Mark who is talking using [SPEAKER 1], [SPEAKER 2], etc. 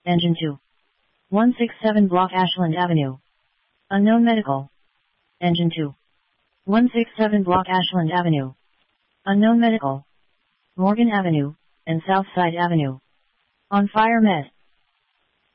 [SPEAKER 1] Engine 2. 167 Block Ashland Avenue. Unknown Medical. Engine 2. 167 Block Ashland Avenue. Unknown Medical. Morgan Avenue, and Southside Avenue. On fire med.